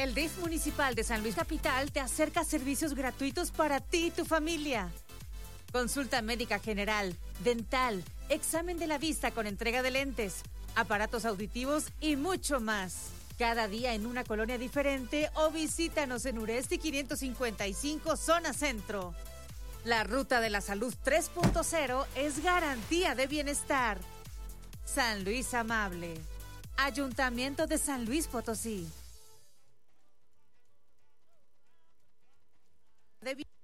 El DIF municipal de San Luis Capital te acerca servicios gratuitos para ti y tu familia. Consulta médica general, dental, examen de la vista con entrega de lentes, aparatos auditivos y mucho más. Cada día en una colonia diferente o visítanos en Uresti 555, zona centro. La Ruta de la Salud 3.0 es garantía de bienestar. San Luis Amable. Ayuntamiento de San Luis Potosí.